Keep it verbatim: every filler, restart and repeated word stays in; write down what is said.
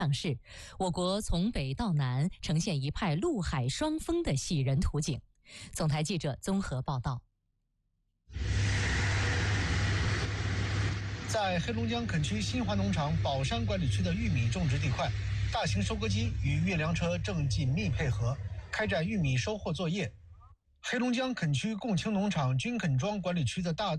上市，我国从北到南呈现一派陆海双丰的喜人图景。总台记者综合报道。 在黑龙江垦区新华农场宝山管理区的玉米种植地块，大型收割机与运粮车正紧密配合，开展玉米收获作业。黑龙江垦区共青农场军垦庄管理区的大